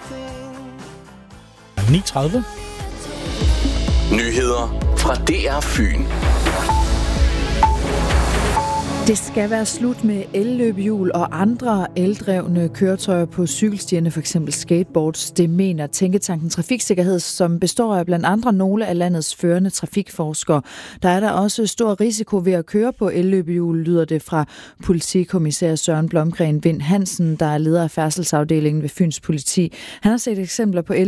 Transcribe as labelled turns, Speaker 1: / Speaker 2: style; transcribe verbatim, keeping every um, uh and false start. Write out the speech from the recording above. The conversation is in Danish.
Speaker 1: ni tredive.
Speaker 2: Nyheder fra D R Fyn.
Speaker 3: Det skal være slut med elløbehjul og andre eldrevne køretøjer på cykelstierne, f.eks. skateboards. Det mener Tænketanken Trafiksikkerhed, som består af blandt andre nogle af landets førende trafikforskere. Der er der også stor risiko ved at køre på elløbehjul, lyder det fra politikommissær Søren Blomgren Vind Hansen, der er leder af færdselsafdelingen ved Fyns Politi. Han har set eksempler på